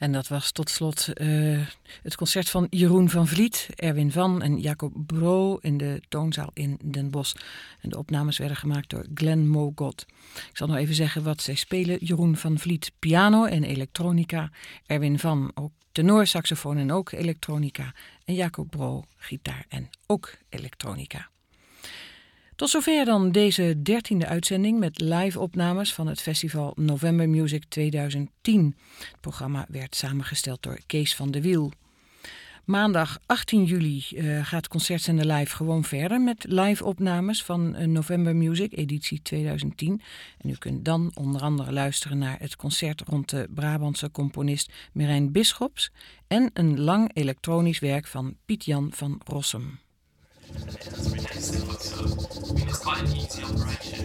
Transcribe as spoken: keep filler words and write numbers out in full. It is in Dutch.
En dat was tot slot uh, het concert van Jeroen van Vliet, Erwin Van en Jacob Bro in de Toonzaal in Den Bosch. En de opnames werden gemaakt door Glenn Mogot. Ik zal nog even zeggen wat zij spelen. Jeroen van Vliet piano en elektronica. Erwin Van ook tenor, saxofoon en ook elektronica. En Jacob Bro gitaar en ook elektronica. Tot zover dan deze dertiende uitzending met live-opnames van het festival November Music twintig tien. Het programma werd samengesteld door Kees van de Wiel. Maandag achttien juli uh, gaat Concertzender Live gewoon verder met live-opnames van uh, November Music editie twintig tien. En u kunt dan onder andere luisteren naar het concert rond de Brabantse componist Merijn Bisschops en een lang elektronisch werk van Piet-Jan van Rossum. It's quite an easy operation.